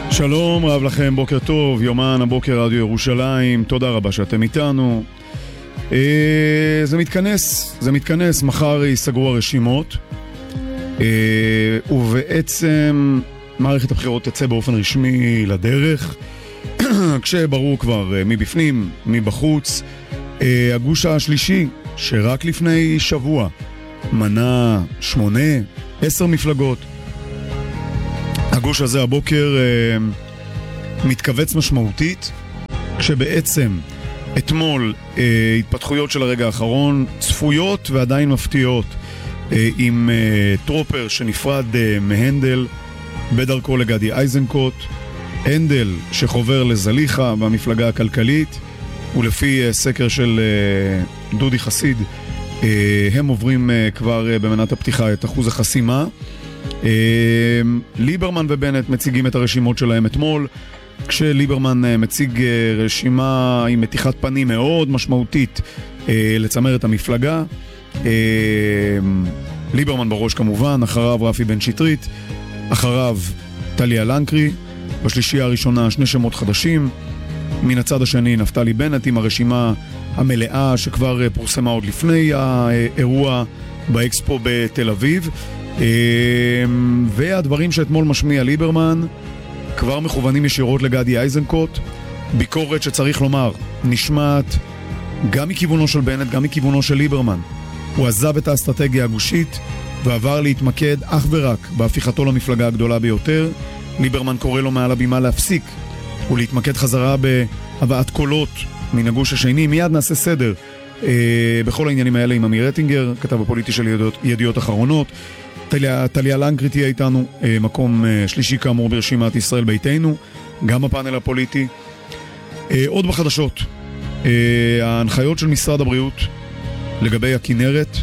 שלום רב לכם, בוקר טוב, יומן הבוקר רדיו ירושלים, תודה רבה שאתם איתנו. זה מתכנס, מחר ייסגרו הרשימות, ובעצם מערכת הבחירות תצא באופן רשמי לדרך, כשברור כבר מי בפנים, מי בחוץ. הגוש השלישי, שרק לפני שבוע מנה 8-10 מפלגות, הגוש הזה הבוקר מתכווץ משמעותית, כשבעצם אתמול התפתחויות של הרגע האחרון צפויות ועדיין מפתיעות, עם טרופר שנפרד מהנדל בדרכו לגדי איזנקוט, הנדל שחובר לזליכה במפלגה הכלכלית, ולפי סקר של דודי חסיד הם עוברים כבר במנת הפתיחה את אחוז החסימה. ליברמן ובנט מציגים את הרשימות שלהם אתמול, כשליברמן מציג רשימה עם מתיחת פנים מאוד משמעותית לצמרת המפלגה. ליברמן בראש כמובן, אחריו רפי בן שטרית, אחריו טליה לנקרי, בשלישייה הראשונה שני שמות חדשים, מן הצד השני נפתלי בנט עם הרשימה המלאה שכבר פורסמה עוד לפני האירוע באקספו בתל אביב. והדברים שאתמול משמיע ליברמן כבר מכוונים ישירות לגדי איזנקוט, ביקורת שצריך לומר נשמעת גם מכיוונו של בנט גם מכיוונו של ליברמן. הוא עזב את האסטרטגיה הגושית ועבר להתמקד אך ורק בהפיכתו למפלגה הגדולה ביותר. ליברמן קורא לו מעל הבימה להפסיק ולהתמקד חזרה בהבאת קולות מן הגוש השני. מיד נעשה סדר בכל העניינים האלה עם אמיר רטינגר, כתב הפוליטי של ידיעות אחרונות. טליה לנקרי תהיה איתנו, מקום שלישי כאמור ברשימת ישראל ביתנו, גם הפאנל הפוליטי. עוד בחדשות, ההנחיות של משרד הבריאות לגבי הכנרת,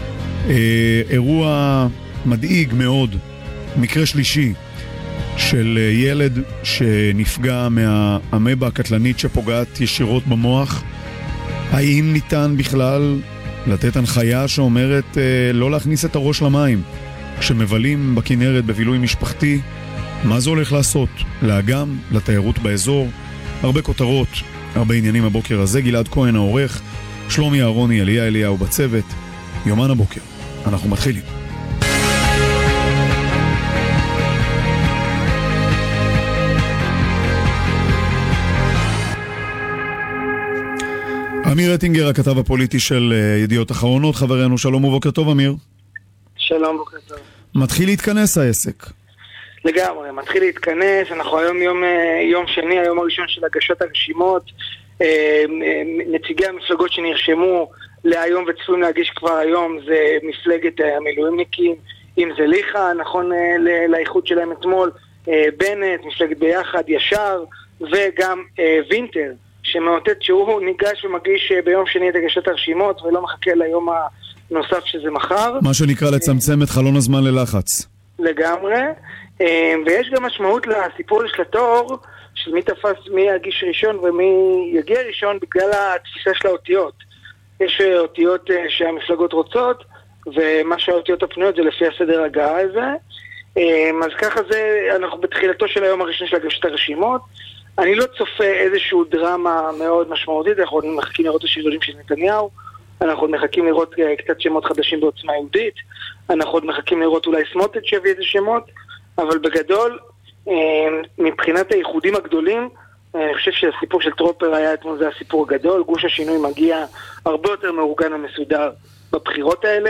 אירוע מדאיג מאוד, מקרה שלישי של ילד שנפגע מהאמבה הקטלנית שפוגעת ישירות במוח. האם ניתן בכלל לתת הנחיה שאומרת לא להכניס את הראש למים כשמבלים בכנרת בבילוי משפחתי? מה זה הולך לעשות לאגם, לתיירות באזור? הרבה כותרות, הרבה עניינים הבוקר הזה. גלעד כהן העורך, שלומי אהרוני, אליה אליהו בצוות. יומן הבוקר, אנחנו מתחילים. אמיר רטינגר, הכתב הפוליטי של ידיעות אחרונות, חברנו, שלום ובוקר טוב אמיר. שלום, בוקר טוב. מתחיל להתכנס העסק. לגמרי, מתחיל להתכנס. אנחנו היום יום שני, היום הראשון של הגשת הרשימות. נציגי המפלגות שנרשמו להיום וצפויים להגיש כבר היום זה מפלגת המילואימניקים, אם זה ליחה, נכון לאיחוד שלהם אתמול, בנט, מפלגת ביחד, ישר, וגם וינטר, שמאותת שהוא ניגש ומגיש ביום שני את הגשת הרשימות ולא מחכה ליום הנוסף שזה מחר. מה שנקרא לצמצם את חלון הזמן ללחץ. לגמרי. ויש גם משמעות לסיפור של התור, של מי תפס, מי יגיש ראשון ומי יגיע ראשון בגלל התפיסה של האותיות. יש אותיות שהמפלגות רוצות, ומה שהאותיות הפנויות זה לפי הסדר הגעה הזה. אז ככה זה, אנחנו בתחילתו של היום הראשון של הגשת הרשימות. אני לא צופה איזשהו דרמה מאוד משמעותית, אנחנו עוד מחכים לראות את השינויים של נתניהו, אנחנו עוד מחכים לראות קצת שמות חדשים בעוצמה יהודית, אנחנו עוד מחכים לראות אולי סמוטריץ' שיביא איזה שמות, אבל בגדול, מבחינת האיחודים הגדולים, אני חושב שהסיפור של טרופר היה אתמול זה הסיפור הגדול, גוש השינוי מגיע הרבה יותר מאורגן ומסודר בבחירות האלה,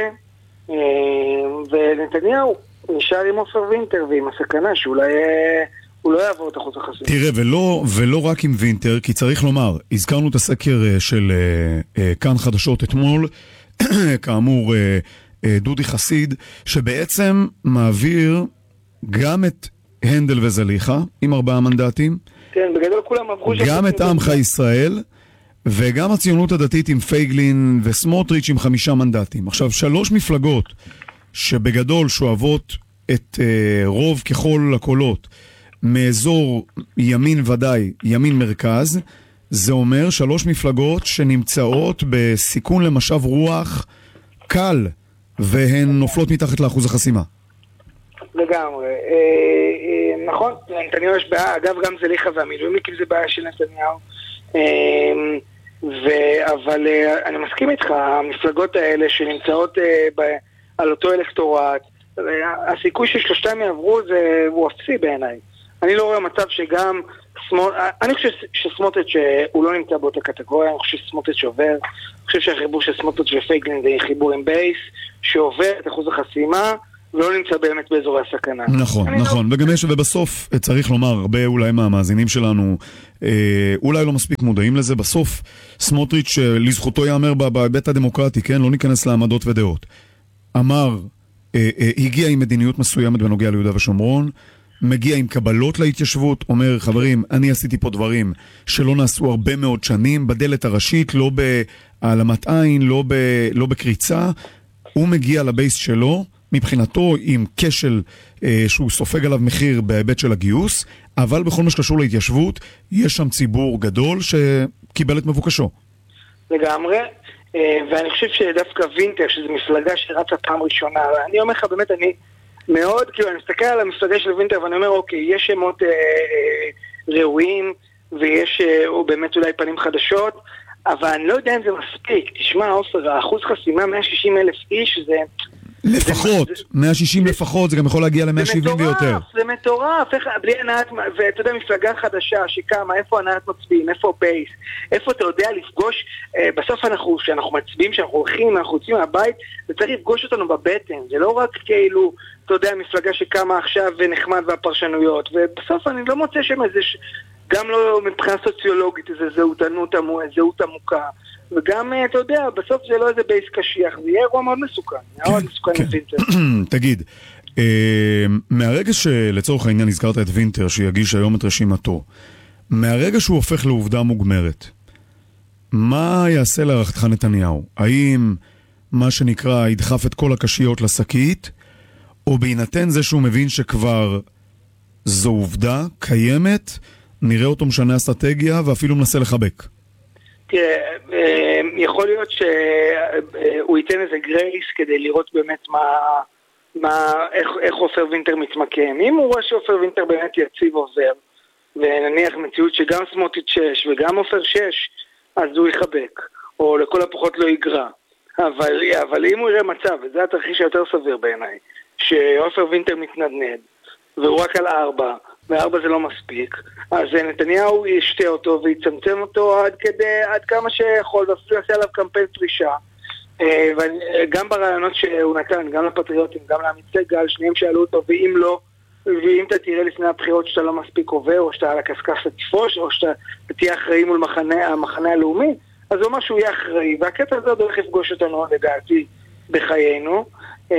ונתניהו נשאר עם עופר וינטר ועם הסכנה שאולי הוא לא יעבור את אחוז החסימה. תראה, ולא רק עם וינטר, כי צריך לומר, הזכרנו את הסקר של כאן חדשות אתמול, כאמור דודי חסיד, שבעצם מעביר גם את הנדל וזליכה עם 4 מנדטים, כן, בגדול כולם עברו גם את עמך ישראל, וגם הציונות הדתית עם פייגלין וסמוטריץ' עם 5 מנדטים. עכשיו, 3 מפלגות שבגדול שואבות את רוב ככל הקולות מאזור ימין ודאי, ימין מרכז, זה אומר 3 מפלגות שנמצאות בסיכון למשב רוח קל, והן נופלות מתחת לאחוז החסימה. לגמרי. נכון, לנתניהו יש בעיה, אגב גם זליכה והמילואימניקים זה בעיה של נתניהו, אבל אני מסכים איתך, המפלגות האלה שנמצאות על אותו אלקטורט, הסיכוי ששלושתם יעברו הוא אפסי בעיניי. אני לא רואה מצב שגם אני חושב שסמוטריץ' הוא לא נמצא באותה קטגוריה, אני חושב שסמוטריץ' עובר, אני חושב שהחיבור של סמוטריץ' ופייגלין זה חיבור עם בייס שעובר את אחוז החסימה ולא נמצא באמת באזורי הסכנה. נכון, נכון, וגם יש, ובסוף צריך לומר, הרבה אולי מהמאזינים שלנו אולי לא מספיק מודעים לזה, בסוף סמוטריץ' לזכותו יאמר בהיבט הדמוקרטי, כן, לא ניכנס לעמדות ודעות, אמר, הגיע עם מדיניות מסוימת בנוגע ליהודה ושומרון, מגיע עם קבלות להתיישבות, אומר, חברים, אני עשיתי פה דברים שלא נעשו הרבה מאוד שנים, בדלת הראשית, לא בהעלמת עין, לא בקריצה, הוא מגיע לבייס שלו, מבחינתו עם כשל שהוא סופג עליו מחיר בהיבט של הגיוס, אבל בכל מה שקשור להתיישבות, יש שם ציבור גדול שקיבל את מבוקשו. לגמרי, ואני חושב שדווקא וינטר, שזו מפלגה שרצה פעם ראשונה, אני אומר לך באמת, אני מאוד, כאילו, אני מסתכל על המפלגה של וינטר ואני אומר, אוקיי, יש שמות ראויים ויש באמת אולי פנים חדשות, אבל אני לא יודע אם זה מספיק. תשמע, עופר, האחוז חסימה 160,000 איש זה... לפחות, 160 לפחות, זה גם יכול להגיע ל-170 ויותר. זה מטורף, בלי הנעת, ואתה יודע, מפלגה חדשה שקמה, איפה הנעת מצביעים, איפה בייס, איפה אתה יודע לפגוש, בסוף כשאנחנו מצביעים, כשאנחנו הולכים, אנחנו יוצאים מהבית, זה צריך לפגוש אותנו בבטן, זה לא רק כאילו, אתה יודע, מפלגה שקמה עכשיו ונחמד והפרשנויות, ובסוף אני לא מוצא שם איזה, גם לא מבחינה סוציולוגית, איזה זהות עמוקה, וגם, אתה יודע, בסוף זה לא איזה בייס קשיח, זה יהיה אירוע מאוד מסוכן, מאוד מסוכן לוינטר. תגיד, מהרגע שלצורך העניין הזכרת את וינטר, שיגיש היום את רשימתו, מהרגע שהוא הופך לעובדה מוגמרת, מה יעשה להערכתך נתניהו? האם מה שנקרא ידחף את כל הקשיות לשקית, או בהינתן זה שהוא מבין שכבר זו עובדה קיימת, נראה אותו משנה אסטרטגיה ואפילו מנסה לחבק? תראה, יכול להיות שהוא ייתן איזה גרייס כדי לראות באמת איך עופר וינטר מתמקם. אם הוא רואה שעופר וינטר באמת יציב עובר, ונניח מציאות שגם סמוטריץ' 6 וגם עופר 6, אז הוא יחבק, או לכל הפחות לא יגרע. אבל אם הוא יראה מצב, וזה התרחיש היותר סביר בעיניי, שעופר וינטר מתנדנד, והוא רק על 4, ו4 זה לא מספיק, אז נתניהו ישתה אותו ויצמצם אותו עד כמה שיכול, ואפילו יעשה עליו קמפיין פרישה. וגם ברעיונות שהוא נתן, גם לפטריוטים, גם לעמית סגל, שניהם שאלו אותו, ואם אתה תראה לפני הבחירות שאתה לא מספיק עובר, או שאתה על הקסקס תפוש, או שאתה תהיה אחראי מול המחנה הלאומי, אז הוא אומר שהוא יהיה אחראי, והקטע הזה עוד הולך לפגוש אותנו, לדעתי, בחיינו.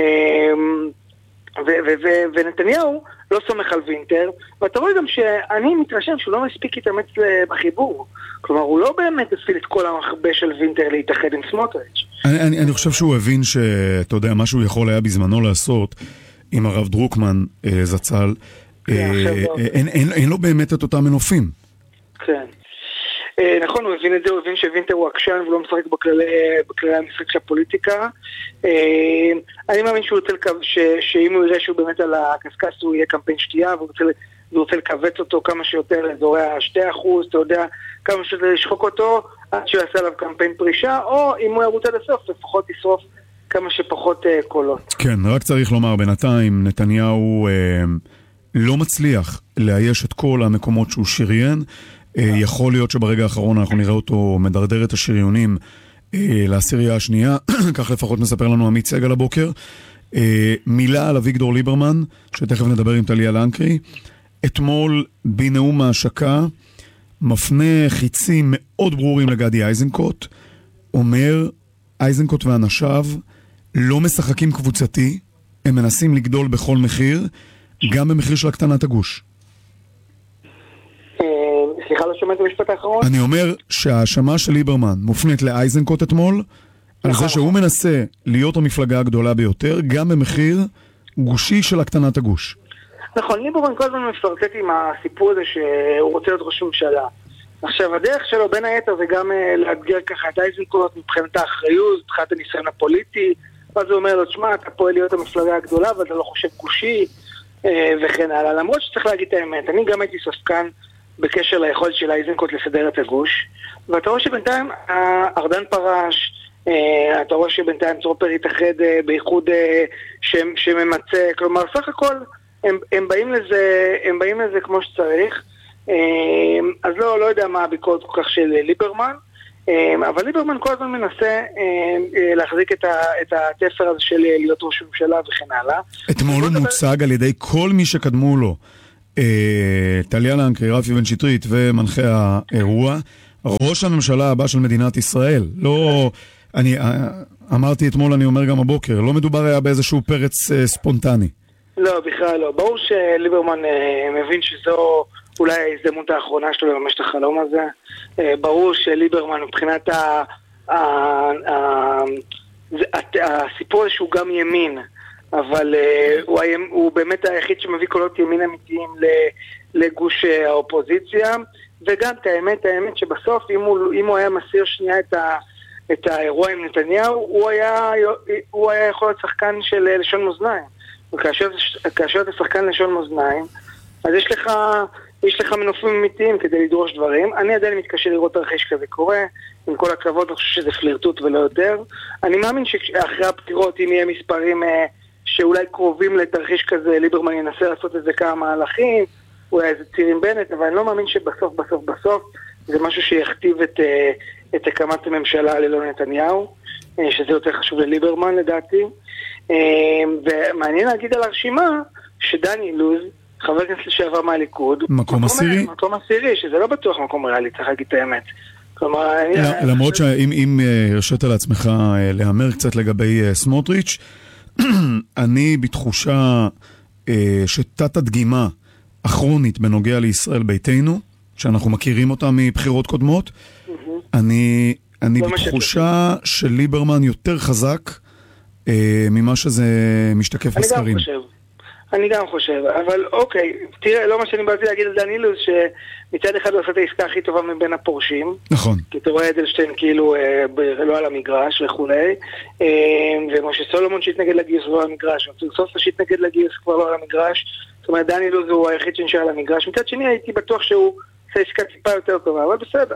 ונתניהו לא סומך על וינטר, ואתה רואה גם שאני מתרשם שהוא לא מספיק להתאמץ בחיבור. כלומר, הוא לא באמת הספיל את כל המחבה של וינטר להתאחד עם סמוטריץ'. אני חושב שהוא הבין שאתה יודע, מה שהוא יכול היה בזמנו לעשות עם הרב דרוקמן זצ"ל, אין לו באמת את אותם מנופים. כן. נכון, הוא הבין את זה, הוא הבין שווינטר הוא עקשן ולא משחק בכללי המשחק של הפוליטיקה. אני מאמין שאם הוא יראה שהוא באמת על הקסקס הוא יהיה קמפיין שתייה, והוא רוצה לקבץ אותו כמה שיותר לאזורי ה2%, אתה יודע, כמה שיותר לשחוק אותו עד שהוא יעשה עליו קמפיין פרישה, או אם הוא ירוץ עד הסוף, לפחות ישרוף כמה שפחות קולות. כן, רק צריך לומר, בינתיים נתניהו לא מצליח לאייש את כל המקומות שהוא שריין, יכול להיות שברגע האחרון אנחנו נראה אותו מדרדר את השריונים לעשירייה השנייה, כך לפחות מספר לנו עמית סגל הבוקר. מילה על אביגדור ליברמן, שתכף נדבר עם טליה לנקרי. אתמול בנאום ההשקה מפנה חיצים מאוד ברורים לגדי איזנקוט, אומר איזנקוט ואנשיו לא משחקים קבוצתי, הם מנסים לגדול בכל מחיר, גם במחיר של הקטנת הגוש. סליחה, לא שומעת המשפט האחרון? אני אומר שההאשמה של ליברמן מופנית לאייזנקוט אתמול, על זה שהוא מנסה להיות המפלגה הגדולה ביותר, גם במחיר גושי של הקטנת הגוש. נכון, ליברמן כל הזמן מפרטט עם הסיפור הזה שהוא רוצה להיות ראש ממשלה. עכשיו, הדרך שלו בין היתר זה גם לאתגר ככה את אייזנקוט מבחינת האחריות, מבחינת הניסיון הפוליטי, ואז הוא אומר לו, תשמע, אתה פועל להיות המפלגה הגדולה, ואתה לא חושב גושי, וכן הלאה. למרות שצריך להגיד את האמת, אני גם הייתי ספקן בקשר ליכולת של איזנקוט לסדר את הגוש, ואתה רואה שבינתיים ארדן פרש, אתה רואה שבינתיים טרופר התאחד באיחוד שממצא, כלומר סך הכל הם באים לזה כמו שצריך, אז לא יודע מה הביקורת כל כך של ליברמן, אבל ליברמן כל הזמן מנסה להחזיק את התפר הזה של להיות ראש ממשלה וכן הלאה. אתמול הוא מוצג על ידי כל מי שקדמו לו, טליה לנקרי, רפי בן שטרית ומנחה האירוע, ראש הממשלה הבא של מדינת ישראל. לא, אני אמרתי אתמול, אני אומר גם הבוקר, לא מדובר היה באיזשהו פרץ ספונטני. לא, בכלל לא. ברור שליברמן מבין שזו אולי ההזדמנות האחרונה שלו לממש את החלום הזה. ברור שליברמן מבחינת הסיפור הזה שהוא גם ימין, אבל הוא באמת היחיד שמביא קולות ימין אמיתיים לגוש האופוזיציה, וגם את האמת שבסוף אם הוא היה מסיר שנייה את האירוע עם נתניהו, הוא היה יכול להיות שחקן של לשון מאזניים. וכאשר אתה שחקן לשון מאזניים, אז יש לך מנופים אמיתיים כדי לדרוש דברים. אני עדיין מתקשה לראות תרחיש כזה קורה, עם כל הכבוד, אני חושב שזה פלירטוט ולא יותר. אני מאמין שאחרי הבחירות, אם יהיה מספרים שאולי קרובים לתרחיש כזה, ליברמן ינסה לעשות איזה כמה מהלכים, הוא היה איזה ציר עם בנט, אבל אני לא מאמין שבסוף זה משהו שיכתיב את הקמת הממשלה ללא נתניהו, שזה יותר חשוב לליברמן לדעתי. ומעניין להגיד על הרשימה שדני אילוז, חבר כנסת לשעבר מהליכוד, מקום עשירי, שזה לא בטוח מקום ריאלי, צריך להגיד את האמת. למרות שאם הרשית לעצמך להאמר קצת לגבי סמוטריץ', אני בתחושה שתת הדגימה הכרונית בנוגע לישראל ביתנו, שאנחנו מכירים אותה מבחירות קודמות, אני בתחושה של ליברמן יותר חזק ממה שזה משתקף בסקרים. אני גם חושב, אבל אוקיי, תראה, לא מה שאני באתי להגיד על דן אילוז, שמצד אחד הוא עושה את העסקה הכי טובה מבין הפורשים. נכון. כי אתה רואה אדלשטיין כאילו לא על המגרש וכולי, ומשה סולומון שהתנגד לגיוס לא על המגרש, סוסה שהתנגד לגיוס כבר לא על המגרש, זאת אומרת דן אילוז הוא היחיד שנשאר על המגרש. מצד שני הייתי בטוח שהוא עושה עסקה טיפה יותר טובה, אבל בסדר.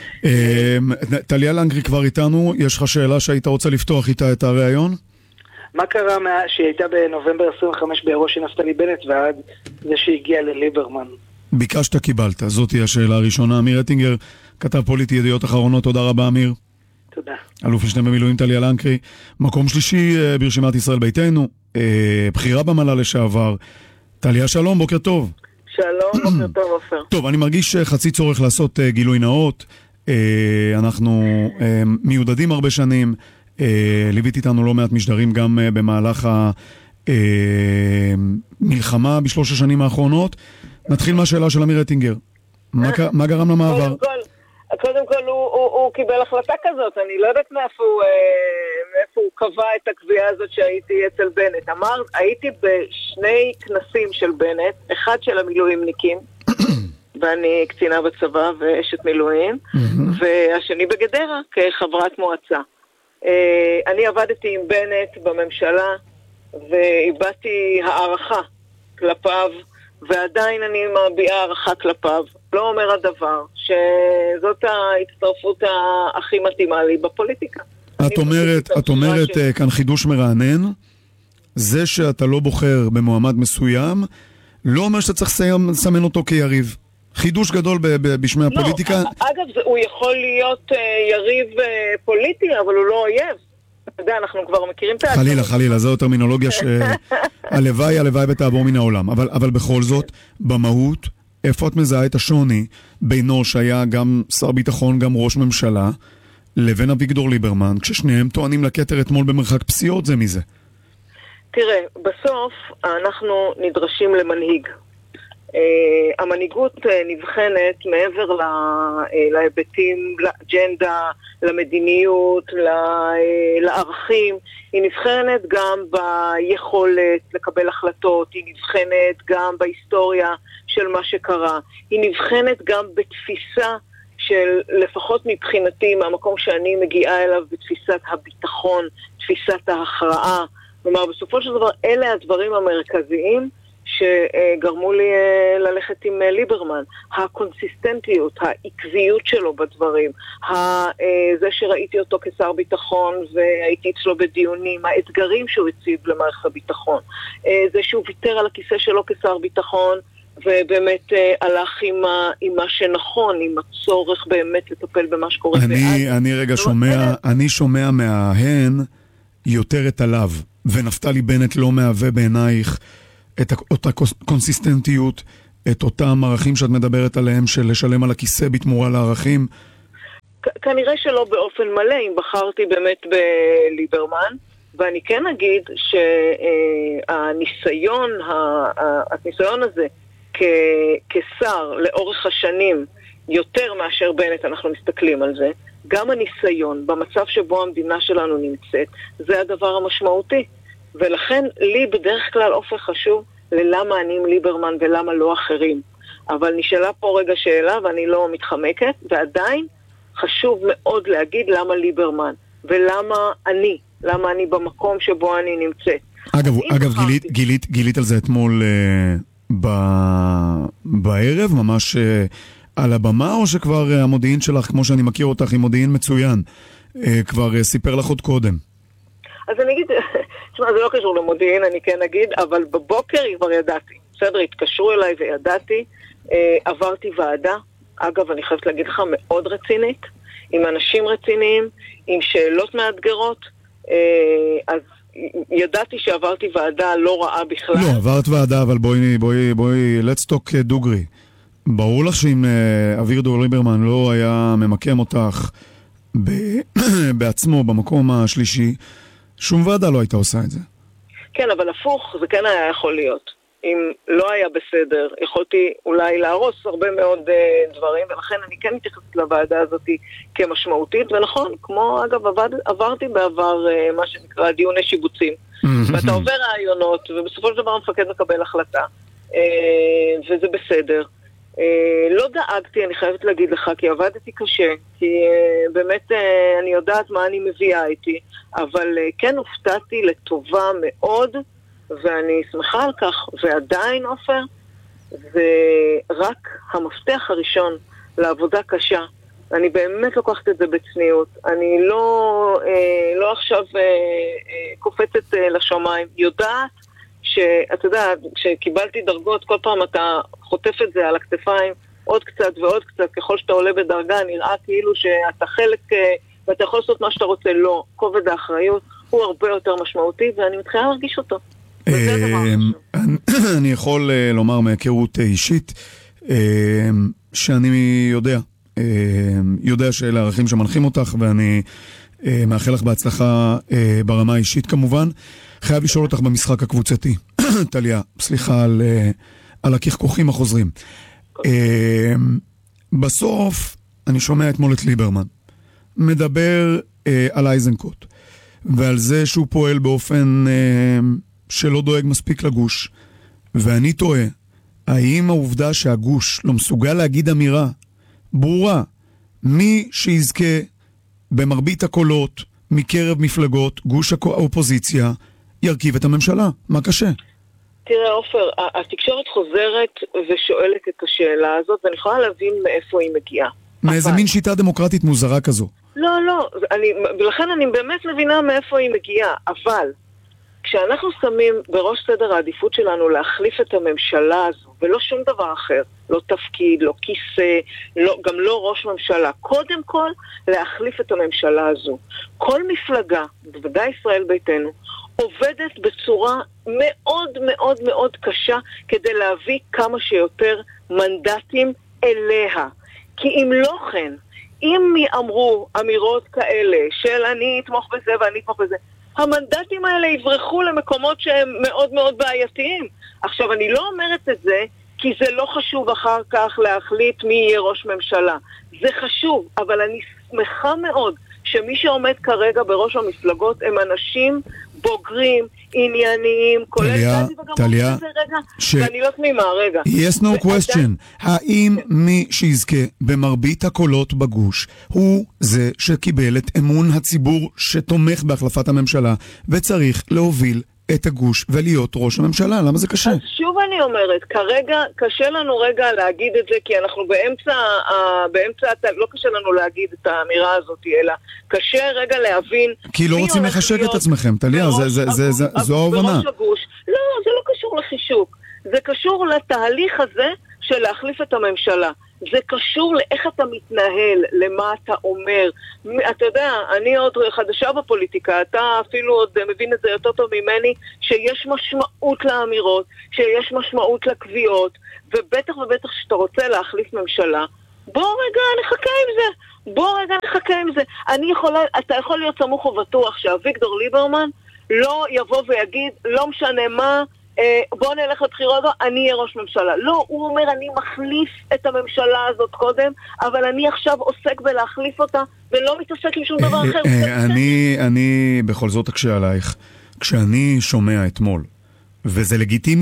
טליה לנקרי כבר איתנו, יש לך שאלה שהיית רוצה לפתוח איתה את הרעיון? מה קרה שהיא הייתה בנובמבר 25 באירוע של נפתלי בנט ועד זה שהגיע לליברמן? ביקשת, קיבלת. זאת היא השאלה הראשונה. אמיר אטינגר, כתב פוליטי ידיעות אחרונות. תודה רבה, אמיר. תודה. אלוף משנה במילואים טליה לנקרי. מקום שלישי ברשימת ישראל ביתנו. בחירה במל"ל לשעבר. טליה, שלום, בוקר טוב. שלום, בוקר טוב, עופר. טוב, אני מרגיש חצי צורך לעשות גילוי נאות. אנחנו מיודדים הרבה שנים. ליווית איתנו לא מעט משדרים גם במהלך המלחמה בשלוש השנים האחרונות. נתחיל מהשאלה של אמיר אטינגר. מה גרם למעבר? קודם כל הוא קיבל החלטה כזאת, אני לא יודעת מאיפה הוא קבע את הקביעה הזאת שהייתי אצל בנט. הייתי בשני כנסים של בנט, אחד של המילואימניקים, ואני קצינה בצבא ואשת מילואים, והשני בגדרה כחברת מועצה. אני עבדתי עם בנט בממשלה ואיבדתי הערכה כלפיו, ועדיין אני מביעה הערכה כלפיו. לא אומר הדבר שזאת ההצטרפות הכי מתאימה לי בפוליטיקה. את אומרת כאן חידוש מרענן, זה שאתה לא בוחר במועמד מסוים לא אומר שאתה צריך לסמן אותו כיריב. חידוש גדול בשמי הפוליטיקה. אגב, הוא יכול להיות יריב פוליטי, אבל הוא לא אויב. אתה יודע, אנחנו כבר מכירים את זה. חלילה, זו טרמינולוגיה שהלוואי בתעבור מן העולם. אבל בכל זאת, במהות, איפה את מזהה את השוני בינו שהיה גם שר ביטחון, גם ראש ממשלה, לבין אביגדור ליברמן, כששניהם טוענים לכתר אתמול במרחק פסיעות זה מזה? תראה, בסוף אנחנו נדרשים למנהיג. המנהיגות נבחנת מעבר להיבטים, לאג'נדה, למדיניות, לערכים. היא נבחנת גם ביכולת לקבל החלטות, היא נבחנת גם בהיסטוריה של מה שקרה, היא נבחנת גם בתפיסה של, לפחות מבחינתי, מהמקום שאני מגיעה אליו, בתפיסת הביטחון, תפיסת ההכרעה. כלומר, בסופו של דבר, אלה הדברים המרכזיים שגרמו לי ללכת עם ליברמן. הקונסיסטנטיות, העקביות שלו בדברים, זה שראיתי אותו כשר ביטחון והייתי אצלו בדיונים, האתגרים שהוא הציב למערכת הביטחון, זה שהוא ויתר על הכיסא שלו כשר ביטחון ובאמת הלך עם מה שנכון, עם הצורך באמת לטפל במה שקורה. אני רגע שומע מההן יותר את עליו, ונפתלי בנט לא מהווה בעינייך את אותה קונסיסטנטיות, את אותם ערכים שאת מדברת עליהם, של לשלם על הכיסא בתמורה לערכים? כנראה שלא באופן מלא, אם בחרתי באמת בליברמן, ואני כן אגיד שהניסיון הזה כשר לאורך השנים, יותר מאשר בנט אנחנו מסתכלים על זה, גם הניסיון במצב שבו המדינה שלנו נמצאת, זה הדבר המשמעותי. ולכן לי בדרך כלל אופן חשוב ללמה אני עם ליברמן ולמה לא אחרים. אבל נשאלה פה רגע שאלה ואני לא מתחמקת, ועדיין חשוב מאוד להגיד למה ליברמן ולמה אני במקום שבו אני נמצאת. אגב, גילית על זה אתמול בערב, ממש על הבמה, או שכבר המודיעין שלך, כמו שאני מכיר אותך, עם מודיעין מצוין, כבר סיפר לך עוד קודם? אז אני אגיד, תשמע, זה לא קשור למודיעין, אני כן אגיד, אבל בבוקר כבר ידעתי. בסדר, התקשרו אליי וידעתי, עברתי ועדה, אגב, אני חייבת להגיד לך, מאוד רצינית, עם אנשים רציניים, עם שאלות מאתגרות, אז ידעתי שעברתי ועדה לא רעה בכלל. לא, עברת ועדה, אבל בואי, let's talk דוגרי. ברור לך שאם אביגדור ליברמן לא היה ממקם אותך בעצמו במקום השלישי, שום ועדה לא הייתה עושה את זה. כן, אבל הפוך, זה כן היה יכול להיות. אם לא היה בסדר, יכולתי אולי להרוס הרבה מאוד דברים, ולכן אני כן מתייחסת לוועדה הזאת כמשמעותית, ונכון, כמו אגב עברתי בעבר מה שנקרא דיוני שיבוצים, ואתה עובר רעיונות, ובסופו של דבר המפקד מקבל החלטה, וזה בסדר. לא דאגתי, אני חייבת להגיד לך, כי עבדתי קשה, כי באמת אני יודעת מה אני מביאה איתי, אבל כן הופתעתי לטובה מאוד, ואני שמחה על כך, ועדיין עופר, זה רק המפתח הראשון לעבודה קשה. אני באמת לוקחת את זה בצניעות, אני לא עכשיו קופצת לשמיים, יודעת שאתה יודע, כשקיבלתי דרגות, כל פעם אתה חוטף את זה על הכתפיים, עוד קצת ועוד קצת, ככל שאתה עולה בדרגה, נראה כאילו שאתה חלק, ואתה יכול לעשות מה שאתה רוצה, לא. כובד האחריות הוא הרבה יותר משמעותי, ואני מתחילה להרגיש אותו. אני יכול לומר מהיכרות אישית, שאני יודע שאלה ערכים שמנחים אותך, ואני מאחל לך בהצלחה ברמה האישית כמובן. חייב לשאול אותך במשחק הקבוצתי, טליה, סליחה על הכחכוחים החוזרים. בסוף אני שומע אתמול את ליברמן מדבר על אייזנקוט ועל זה שהוא פועל באופן שלא דואג מספיק לגוש, ואני טועה, האם העובדה שהגוש לא מסוגל להגיד אמירה ברורה, מי שיזכה במרבית הקולות מקרב מפלגות גוש האופוזיציה ירכיב את הממשלה? מה קשה? תראה עופר, התקשורת חוזרת ושואלת את השאלה הזאת, ואני יכולה להבין מאיפה היא מגיעה. מאיזה מין שיטה דמוקרטית מוזרה כזו? לא, ולכן אני באמת מבינה מאיפה היא מגיעה, אבל כשאנחנו שמים בראש סדר העדיפות שלנו להחליף את הממשלה הזו, ולא שום דבר אחר, לא תפקיד, לא כיסא, גם לא ראש ממשלה, קודם כל להחליף את הממשלה הזו. כל מפלגה, בוודאי ישראל ביתנו, עובדת בצורה מאוד מאוד מאוד קשה כדי להביא כמה שיותר מנדטים אליה. כי אם לא כן, אם אמרו אמירות כאלה של אני אתמוך בזה ואני אתמוך בזה, המנדטים האלה יברחו למקומות שהם מאוד מאוד בעייתיים. עכשיו, אני לא אומרת את זה כי זה לא חשוב אחר כך להחליט מי יהיה ראש ממשלה. זה חשוב, אבל אני שמחה מאוד שמי שעומד כרגע בראש המפלגות הם אנשים בוגרים, ענייניים, כולל טליה, ואני לא תמימה, רגע. Yes, no question. האם מי שיזכה במרבית הקולות בגוש הוא זה שקיבל את אמון הציבור שתומך בהחלפת הממשלה וצריך להוביל את הגוש ולהיות ראש הממשלה. למה זה קשה? אז שוב אני אומרת, כרגע קשה לנו רגע להגיד את זה, כי אנחנו באמצע, לא קשה לנו להגיד את האמירה הזאת, אלא קשה רגע להבין... כי לא רוצים לחשק את עצמכם, טליה, זו ההובנה. בראש הגוש. לא, זה לא קשור לחישוק. זה קשור לתהליך הזה של להחליף את הממשלה. זה קשור לאיך אתה מתנהל, למה אתה אומר. אתה יודע, אני עוד חדשה בפוליטיקה, אתה אפילו עוד מבין את זה יותר טוב ממני, שיש משמעות לאמירות, שיש משמעות לקביעות, ובטח ובטח שאתה רוצה להחליף ממשלה, בוא רגע נחכה עם זה. אתה יכול להיות סמוך ובטוח שאביגדור ליברמן לא יבוא ויגיד, לא משנה מה, בוא נלך לבחירות, אני אהיה ראש ממשלה. לא, הוא אומר, אני מחליף את הממשלה הזאת קודם, אבל אני עכשיו עוסק בלהחליף אותה, ולא מתעסק עם שום דבר אחר. אני בכל זאת אקשה עלייך, כשאני שומע אתמול, וזה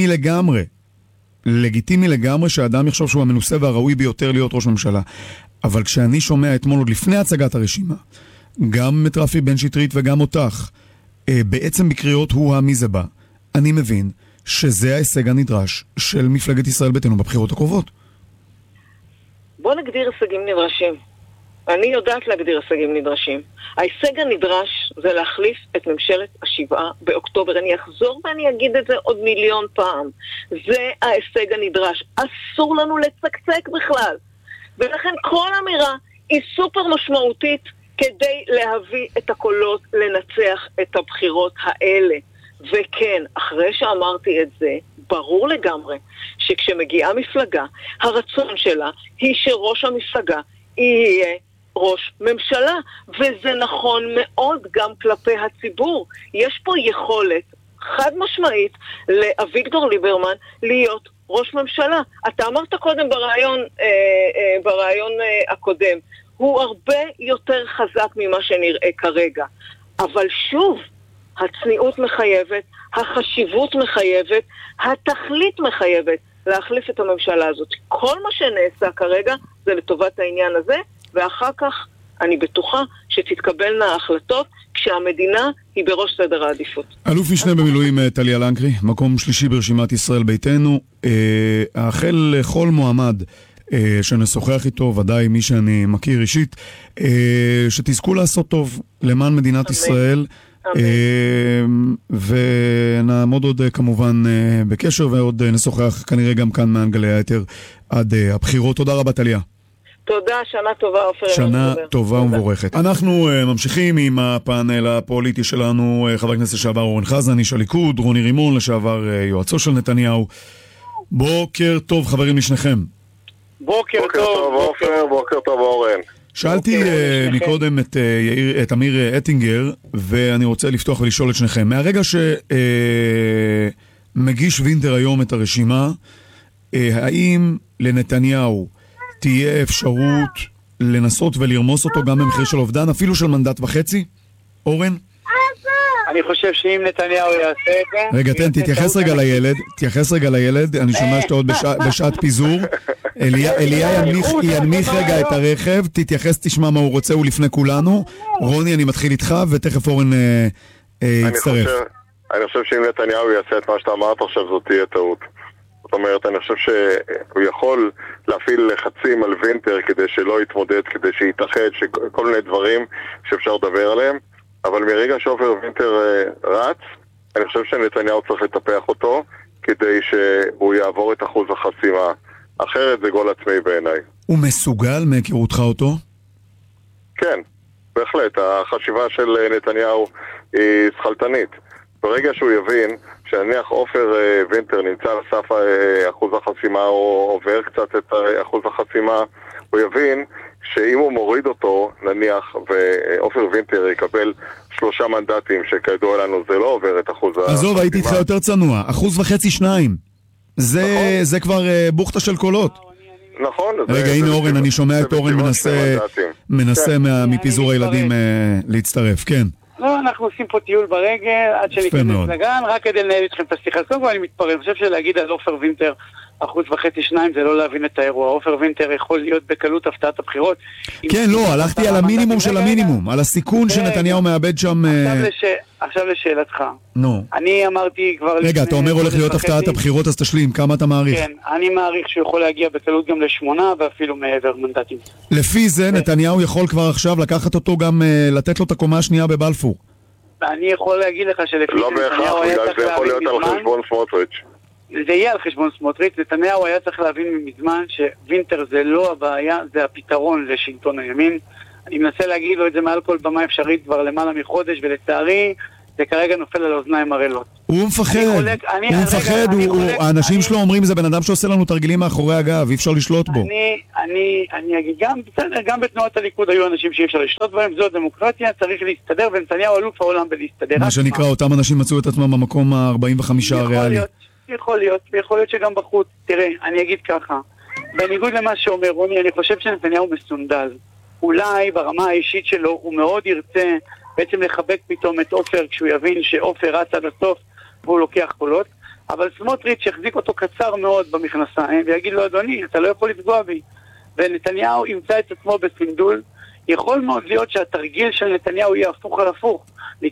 לגיטימי לגמרי שהאדם יחשוב שהוא המנוסה והראוי ביותר להיות ראש ממשלה, אבל כשאני שומע אתמול, עוד לפני הצגת הרשימה, גם את רפי בן שטרית וגם אותך, בעצם בקריאות הוא המי זה בא, אני מבין שזה ההישג הנדרש של מפלגת ישראל ביתנו בבחירות הקרובות. בוא נגדיר הישגים נדרשים. אני יודעת להגדיר הישגים נדרשים. ההישג הנדרש זה להחליף את ממשלת ה7 באוקטובר. אני אחזור ואני אגיד את זה עוד מיליון פעם. זה ההישג הנדרש. אסור לנו לצקצק בכלל. ולכן כל אמירה היא סופר משמעותית כדי להביא את הקולות לנצח את הבחירות האלה. וכן, אחרי שאמרתי את זה, ברור לגמרי שכשמגיעה מפלגה, הרצון שלה היא שראש המפלגה יהיה ראש ממשלה, וזה נכון מאוד גם כלפי הציבור. יש פה יכולת חד משמעית לאביגדור ליברמן להיות ראש ממשלה. אתה אמרת קודם ברעיון הקודם, הוא הרבה יותר חזק ממה שנראה כרגע. אבל שוב, הצניעות מחייבת, החשיבות מחייבת, התכלית מחייבת להחליף את הממשלה הזאת. כל מה שנעשה כרגע זה לטובת העניין הזה, ואחר כך אני בטוחה שתתקבלנה ההחלטות כשהמדינה היא בראש סדר העדיפות. אלוף משנה במילואים טליה לנקרי, מקום שלישי ברשימת ישראל ביתנו, האחל לכל מועמד שנשוחח איתו, ודאי מי שאני מכיר אישית, שתזכו לעשות טוב למען מדינת ישראל, ונעמוד עוד כמובן בקשר, ועוד נשוחח כנראה גם כאן מאנגלי היתר עד הבחירות. תודה רבה טליה. תודה, שנה טובה עופר. שנה טובה ומבורכת. אנחנו ממשיכים עם הפאנל הפוליטי שלנו, חבר הכנסת לשעבר אורן חזן, איש הליכוד, רוני רימון, לשעבר יועצו של נתניהו. בוקר טוב חברים לשניכם. בוקר טוב עופר, בוקר טוב אורן. שאלתי מקודם את אמיר אטינגר, ואני רוצה לפתוח ולשאול את שניכם. מהרגע שמגיש וינטר היום את הרשימה, האם לנתניהו תהיה אפשרות לנסות ולרמוס אותו גם במחיר של אובדן, אפילו של מנדט וחצי? אורן? אני חושב שאם נתניהו יעשה את זה... רגע, תתייחס רגע לילד, אני שומע שאתה עוד בשעת פיזור. אליה ינמיך רגע את הרכב, תתייחס, תשמע מה הוא רוצה, הוא לפני כולנו. רוני, אני מתחיל איתך, ותכף אורן יצטרף. אני חושב שאם נתניהו יעשה את מה שאתה אמרת עכשיו, זאת תהיה טעות. זאת אומרת, אני חושב שהוא יכול להפעיל לחצים על וינטר כדי שלא יתמודד, כדי שיתאחד, כל מיני דברים שאפשר לדבר עליהם, אבל מרגע שעופר וינטר רץ, אני חושב שנתניהו צריך לטפח אותו כדי שהוא יעבור את אחוז החסימה. אחרת זה גול עצמי בעיניי. הוא מסוגל מהיכרותך אותו? כן, בהחלט. החשיבה של נתניהו היא שכלתנית. ברגע שהוא יבין שנניח עופר וינטר נמצא על סף אחוז החסימה או עובר קצת את אחוז החסימה, הוא יבין שאם הוא מוריד אותו, נניח, ועופר וינטר יקבל 3 מנדטים שכידוע לנו זה לא עובר את אחוז החסימה. עזוב, הייתי איתך יותר צנוע. 1.5-2. זה כבר בוכתה של קולות. נכון. רגע, הנה אורן, אני שומע את אורן מנסה מפיזור הילדים להצטרף, כן. לא, אנחנו עושים פה טיול ברגל עד שניכנס לגן, רק כדי לנהל איתכם את השיחה. קודם כל אני מתפרע, אני חושב שלהגיד על עופר וינטר 1.5% 2% זה לא להבין את האירוע. עופר וינטר יכול להיות בקלות הפתעת הבחירות. כן, לא, הלכתי על המינימום של המינימום, על הסיכון שנתניהו מאבד שם... עכשיו לשאלתך. נו. אני אמרתי כבר... רגע, אתה אומר הולך להיות הפתעת הבחירות, אז תשלים, כמה אתה מעריך? כן, אני מעריך שהוא יכול להגיע בקלות גם ל8 ואפילו מעבר מנדטים. לפי זה נתניהו יכול כבר עכשיו לקחת אותו גם, לתת לו את הקומה השנייה בבלפור. אני יכול להגיד לך שלפי לא בהכרח, בגלל זה יכול להיות על חשבון סמוטריץ'. זה יהיה על חשבון סמוטריץ'. נתניהו היה צריך להבין מזמן שווינטר זה לא הבעיה, זה הפתרון לשלטון הימין. אני מנסה להגיד לו את זה מעל כל במה אפשרית כבר למעלה מחודש, ולצערי זה כרגע נופל על אוזניים ערלות. הוא מפחד, האנשים שלו אומרים זה בן אדם שעושה לנו תרגילים מאחורי הגב, אי אפשר לשלוט בו. אני אגיד גם, בסדר, גם בתנועת הליכוד היו אנשים שאי אפשר לשלוט בהם, זו דמוקרטיה, צריך להסתדר, ונתניהו אלוף העולם בלהסתדר. מה שנקרא, אותם אנשים מצאו את עצמם במקום ה-45 הריאלי. יכול להיות שגם בחוץ. תראה, אני אגיד ככה, בניגוד למה שאומר רוני, אני חושב שנתניהו מסונדל. אולי ברמה האישית שלו הוא מאוד ירצה בעצם לחבק פתאום את עופר כשהוא יבין שעופר רץ עד הסוף והוא לוקח קולות, אבל סמוטריץ' יחזיק אותו קצר מאוד במכנסיים ויגיד לו, אדוני, אתה לא יכול לפגוע בי. ונתניהו ימצא את עצמו בסנדול. יכול מאוד להיות שהתרגיל של נתניהו יהיה הפוך על הפוך.